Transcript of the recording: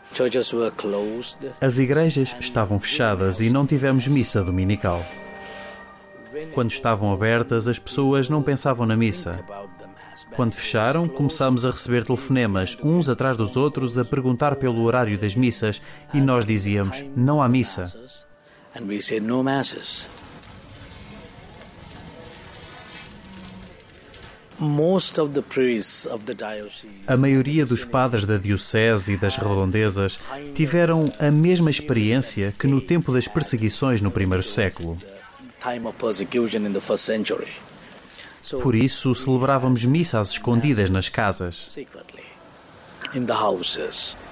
As igrejas estavam fechadas e não tivemos missa dominical. Quando estavam abertas, as pessoas não pensavam na missa. Quando fecharam, começámos a receber telefonemas, uns atrás dos outros, a perguntar pelo horário das missas, e nós dizíamos, não há missa. A maioria dos padres da diocese e das redondezas tiveram a mesma experiência que no tempo das perseguições no primeiro século. Por isso, celebrávamos missa às escondidas nas casas.